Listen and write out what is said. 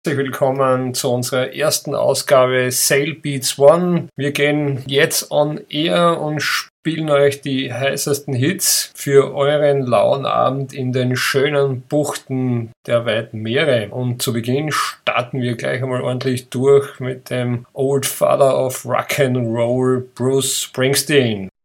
Herzlich willkommen zu unserer ersten Ausgabe Sail Beats One. Wir gehen jetzt on air und spielen euch die heißesten Hits für euren lauen Abend in den schönen Buchten der weiten Meere. Und zu Beginn starten wir gleich einmal ordentlich durch mit dem Old Father of Rock and Roll, Bruce Springsteen.